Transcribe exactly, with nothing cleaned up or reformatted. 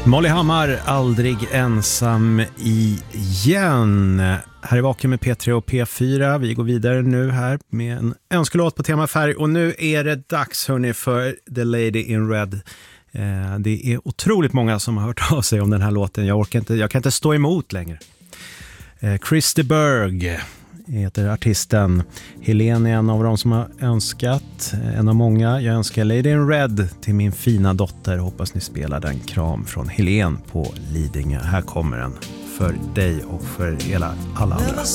Molly Hammar, aldrig ensam igen. Här är Vaken med P tre och P fyra. Vi går vidare nu här med en önskelåt på tema färg. Och nu är det dags hörni för The Lady in Red. Eh, det är otroligt många som har hört av sig om den här låten. Jag orkar inte, jag kan inte stå emot längre. Eh, Christy Berg heter artisten. Helene är en av dem som har önskat, en av många. Jag önskar Lady in Red till min fina dotter. Hoppas ni spelar den. Kram från Helene på Lidingö. Här kommer den för dig och för hela alla andra.